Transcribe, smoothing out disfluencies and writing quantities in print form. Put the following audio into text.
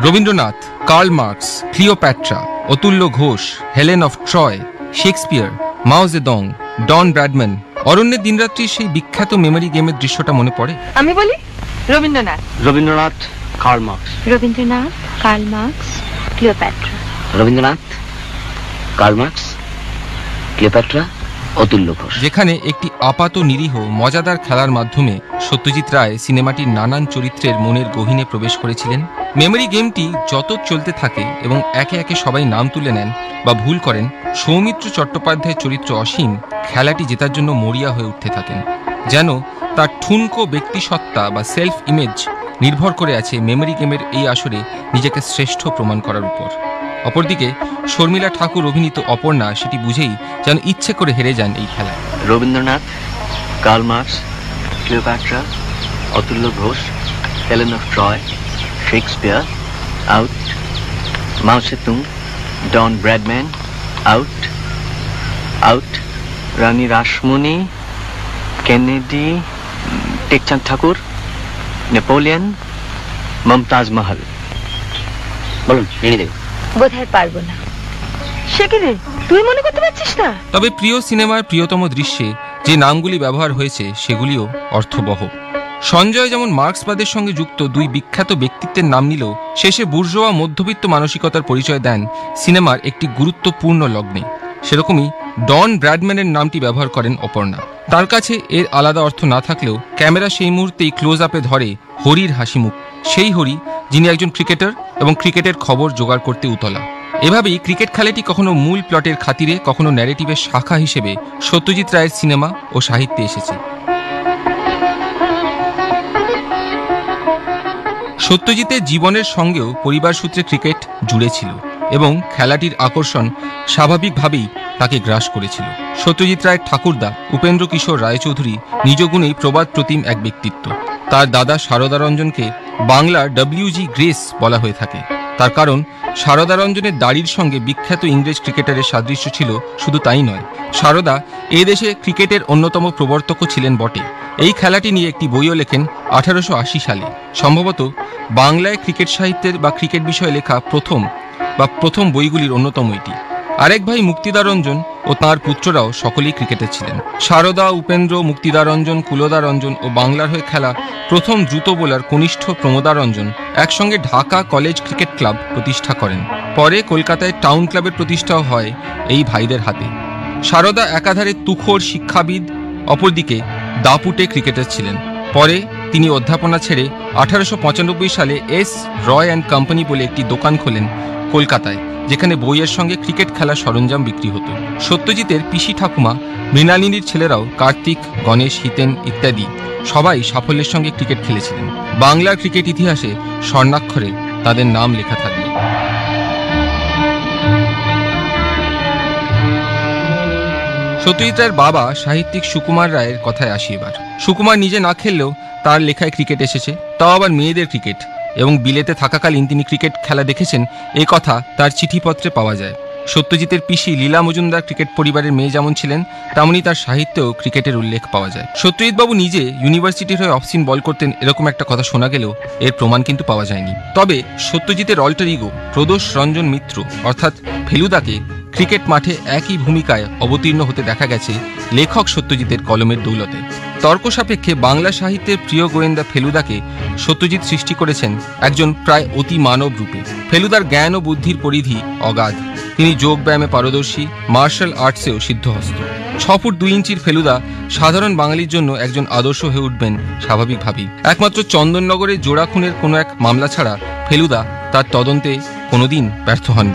Rabindranath, Karl Marx, Cleopatra, অতুল্য Ghosh, Helen of Troy, Shakespeare, মাও জেদং, Don Bradman, অরণ্যের দিনরাত্রির সেই বিখ্যাত মেমোরি গেমের দৃশ্যটা মনে পড়ে? আমি বলি Rabindranath, Karl Marx. Rabindranath, Karl Marx, Cleopatra. Rabindranath, Karl Marx, Cleopatra, অতুল্য Ghosh. যেখানে একটি আপাত নিরীহ মজাদার খেলার মাধ্যমে সত্যজিৎ রায় সিনেমাটির নানান চরিত্রের মনের গহীনে প্রবেশ করেছিলেন। মেমোরি গেমটি যত চলতে থাকে এবং একে একে সবাই নাম তুলে নেন বা ভুল করেন, সৌমিত্র চট্টোপাধ্যায়ের চরিত্র অসীম খেলাটি জেতার জন্য মরিয়া হয়ে উঠতে থাকেন। যেন তার ঠুনকো ব্যক্তিসত্তা বা সেলফ ইমেজ নির্ভর করে আছে মেমোরি গেমের এই আসরে নিজেকে শ্রেষ্ঠ প্রমাণ করার উপর। অপরদিকে শর্মিলা ঠাকুর অভিনীত অপর্ণা সেটি বুঝেই যেন ইচ্ছে করে হেরে যান এই খেলায়। Rabindranath, Karl Marx, Cleopatra, অতুল্য Ghosh, Helen of Troy, Shakespeare, out. মাও Zedong, Don Bradman, out. Out. রানী রাসমণি, কেনেডি, টেকচাঁদ ঠাকুর, নেপোলিয়ন, মমতাজ মহল। বলুন, রেডি দেব। বোধহয় পারবো না। সে কি রে, তুই মনে করতে পারছিস না? তবে প্রিয় সিনেমার প্রিয়তম দৃশ্যে যে নামগুলি ব্যবহার হয়েছে সেগুলিও অর্থবহ। সঞ্জয় যেমন মার্ক্সবাদের সঙ্গে যুক্ত দুই বিখ্যাত ব্যক্তিত্বের নাম নিলেও শেষে বুর্জোয়া মধ্যবিত্ত মানসিকতার পরিচয় দেন সিনেমার একটি গুরুত্বপূর্ণ লগ্নে। সেরকমই ডন ব্র্যাডম্যানের নামটি ব্যবহার করেন অপর্ণা। তার কাছে এর আলাদা অর্থ না থাকলেও ক্যামেরা সেই মুহূর্তেই ক্লোজ আপে ধরে হরির হাসিমুখ, সেই হরি যিনি একজন ক্রিকেটার এবং ক্রিকেটের খবর জোগাড় করতে উতলা। এভাবেই ক্রিকেট খেলাটি কখনো মূল প্লটের খাতিরে, কখনো ন্যারেটিভের শাখা হিসেবে সত্যজিৎ রায়ের সিনেমা ও সাহিত্যে এসেছে। সত্যজিতের জীবনের সঙ্গেও পরিবার সূত্রে ক্রিকেট জুড়ে ছিল এবং খেলাটির আকর্ষণ স্বাভাবিকভাবেই তাকে গ্রাস করেছিল। সত্যজিৎ রায়ের ঠাকুরদা উপেন্দ্র কিশোর রায়চৌধুরী নিজ গুণেই প্রবাদ প্রতিম এক ব্যক্তিত্ব। তার দাদা সারদা রঞ্জনকে বাংলার WG গ্রেস বলা হয়ে থাকে। তার কারণ সারদা রঞ্জনের দাড়ির সঙ্গে বিখ্যাত ইংরেজ ক্রিকেটারের সাদৃশ্য ছিল। শুধু তাই নয়, সারদা এ দেশে ক্রিকেটের অন্যতম প্রবর্তকও ছিলেন বটে। এই খেলাটি নিয়ে একটি বইও লেখেন 1880 সালে। সম্ভবত বাংলায় ক্রিকেট সাহিত্যের বা ক্রিকেট বিষয়ে লেখা প্রথম বইগুলির অন্যতম এটি। আরেক ভাই মুক্তিদা রঞ্জন ও তাঁর পুত্ররাও সকলেই ক্রিকেটার ছিলেন। সারদা, উপেন্দ্র, মুক্তিদা রঞ্জন, কুলদা রঞ্জন ও বাংলার হয়ে খেলা প্রথম দ্রুত বোলার কনিষ্ঠ প্রমোদা রঞ্জন একসঙ্গে ঢাকা কলেজ ক্রিকেট ক্লাব প্রতিষ্ঠা করেন। পরে কলকাতায় টাউন ক্লাবের প্রতিষ্ঠাও হয় এই ভাইদের হাতে। সারদা একাধারে তুখোর শিক্ষাবিদ, অপরদিকে দাপুটে ক্রিকেটার ছিলেন। পরে তিনি অধ্যাপনা ছেড়ে 1895 সালে এস রয় অ্যান্ড কোম্পানি বলে একটি দোকান খোলেন কলকাতায়, যেখানে বইয়ের সঙ্গে ক্রিকেট খেলার সরঞ্জাম বিক্রি হতো। সত্যজিতের পিসি ঠাকুমা মৃণালিনীর ছেলেরাও কার্তিক, গণেশ, হিতেন ইত্যাদি সবাই সাফল্যের সঙ্গে ক্রিকেট খেলেছিলেন। বাংলার ক্রিকেট ইতিহাসে স্বর্ণাক্ষরে তাদের নাম লেখা থাকবে। সত্যজিৎ রায়ের বাবা সাহিত্যিক সুকুমার রায়ের কথায় আসি এবার। সুকুমার নিজে না খেললেও তার লেখায় ক্রিকেট এসেছে, তাও আবার মেয়েদের ক্রিকেট, এবং বিলেতে থাকাকালীন তিনি ক্রিকেট খেলা দেখেছেন এ কথা তার চিঠিপত্রে পাওয়া যায়। সত্যজিতের পিসি লীলা মজুমদার ক্রিকেট পরিবারের মেয়ে যেমন ছিলেন, তেমনই তার সাহিত্যেও ক্রিকেটের উল্লেখ পাওয়া যায়। সত্যজিৎবাবু নিজে ইউনিভার্সিটির হয়ে অফ স্পিন বল করতেন এরকম একটা কথা শোনা গেলেও এর প্রমাণ কিন্তু পাওয়া যায়নি। তবে সত্যজিতের অল্টার ইগো প্রদোষ রঞ্জন মিত্র অর্থাৎ ফেলুদাকে ক্রিকেট মাঠে একই ভূমিকায় অবতীর্ণ হতে দেখা গেছে লেখক সত্যজিতের কলমের দৌলতে। তর্ক সাপেক্ষে বাংলা সাহিত্যের প্রিয় গোয়েন্দা ফেলুদাকে সত্যজিৎ সৃষ্টি করেছেন একজন প্রায় অতি মানব রূপে। ফেলুদার জ্ঞান ও বুদ্ধির পরিধি অগাধ। তিনি যোগব্যায়ামে পারদর্শী, মার্শাল আর্টসেও সিদ্ধহস্ত। 6 ফুট 2 ইঞ্চির ফেলুদা সাধারণ বাঙালির জন্য একজন আদর্শ হয়ে উঠবেন স্বাভাবিকভাবেই। একমাত্র চন্দননগরের জোড়া খুনের কোনো এক মামলা ছাড়া ফেলুদা তার তদন্তে কোনোদিন ব্যর্থ হননি।